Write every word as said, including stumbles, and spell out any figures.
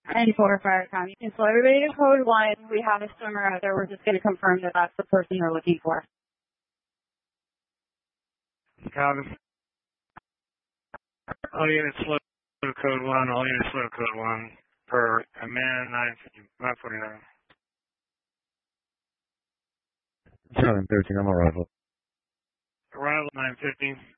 And for fire time. You can slow everybody to code one. We have a swimmer out there. We're just going to confirm that that's the person you're looking for. Copy. All units slow to code one. All units slow to code one. Per a minute nine forty-nine. seven thirteen, I'm arrival. Arrival nine fifty.